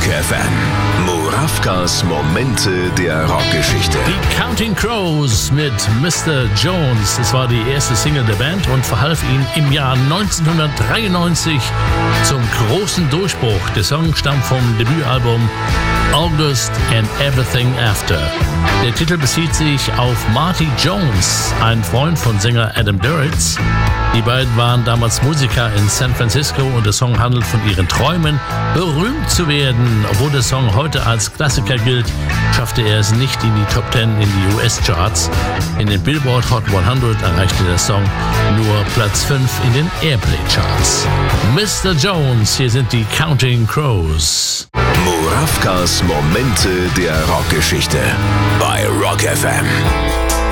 FM. Murawkas Momente der Rockgeschichte. Die Counting Crows mit Mr. Jones. Das war die erste Single der Band und verhalf ihnen im Jahr 1993 zum großen Durchbruch. Der Song stammt vom Debütalbum August and Everything After. Der Titel bezieht sich auf Marty Jones, ein Freund von Sänger Adam Duritz. Die beiden waren damals Musiker in San Francisco und der Song handelt von ihren Träumen, berühmt zu werden. Obwohl der Song heute als Klassiker gilt, schaffte er es nicht in die Top 10 in die US-Charts. In den Billboard Hot 100 erreichte der Song nur Platz 5 in den Airplay-Charts. Mr. Jones, hier sind die Counting Crows. Murawkas Momente der Rockgeschichte bei Rock FM.